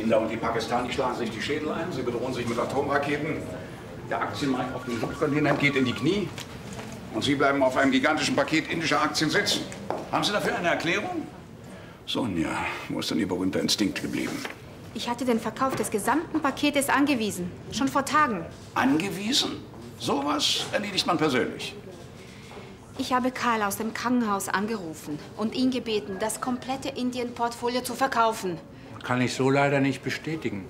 Inder und die Pakistanis schlagen sich die Schädel ein, sie bedrohen sich mit Atomraketen. Der Aktienmarkt auf dem Subkontinent geht in die Knie. Und Sie bleiben auf einem gigantischen Paket indischer Aktien sitzen. Haben Sie dafür eine Erklärung? Sonja, wo ist denn Ihr berühmter Instinkt geblieben? Ich hatte den Verkauf des gesamten Paketes angewiesen. Schon vor Tagen. Angewiesen? Sowas erledigt man persönlich. Ich habe Karl aus dem Krankenhaus angerufen und ihn gebeten, das komplette Indien-Portfolio zu verkaufen. Kann ich so leider nicht bestätigen.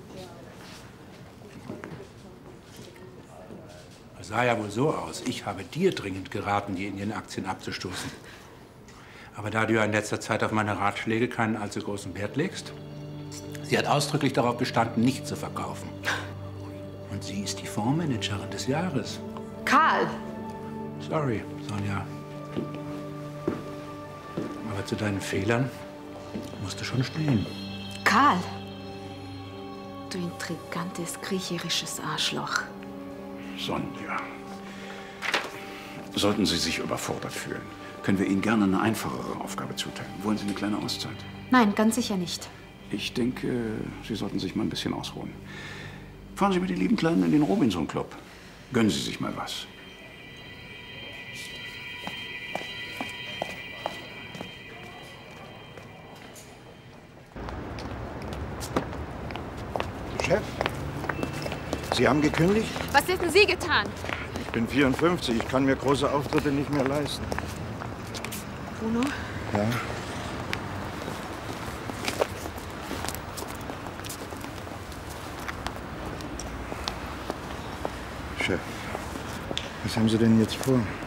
Es sah ja wohl so aus. Ich habe dir dringend geraten, die Indien-Aktien abzustoßen. Aber da du ja in letzter Zeit auf meine Ratschläge keinen allzu großen Wert legst, sie hat ausdrücklich darauf bestanden, nicht zu verkaufen. Und sie ist die Fondsmanagerin des Jahres. Karl! Sorry, Sonja. Aber zu deinen Fehlern musst du schon stehen. Karl! Du intrigantes kriecherisches Arschloch. Sonja, sollten Sie sich überfordert fühlen, können wir Ihnen gerne eine einfachere Aufgabe zuteilen. Wollen Sie eine kleine Auszeit? Nein, ganz sicher nicht. Ich denke, Sie sollten sich mal ein bisschen ausruhen. Fahren Sie mit den lieben Kleinen in den Robinson Club. Gönnen Sie sich mal was. Chef, Sie haben gekündigt? Was hätten Sie getan? Ich bin 54, ich kann mir große Auftritte nicht mehr leisten. Bruno? Ja? Chef, was haben Sie denn jetzt vor?